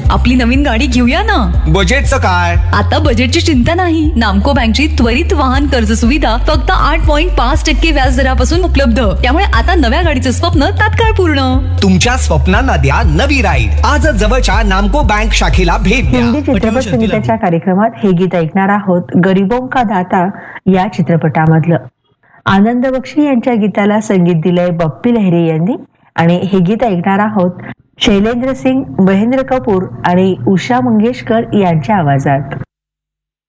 आपली नवीन गाडी घेऊया ना. बजेटचं काय? आता बजेटची चिंता नाही. नामको बँकची त्वरित वाहन कर्ज सुविधा फक्त 8.5% व्याज दरापासून उपलब्ध. त्यामुळे आता नव्या गाडीचं स्वप्न तात्काळ पूर्ण. तुमच्या स्वप्नांना द्या नवी राईड. आजच जवळच्या नामको बँक शाखेला भेट द्या. हिंदी चित्रपट समितीच्या कार्यक्रमात हे गीत ऐकणार आहोत गरीबों का दाता या चित्रपटामधलं. आनंद बक्षी यांच्या गीताला संगीत दिलंय बप्पी लहिरी यांनी आणि हे गीत ऐकणार आहोत शैलेंद्र सिंग, महेंद्र कपूर आणि उषा मंगेशकर यांच्या आवाजात.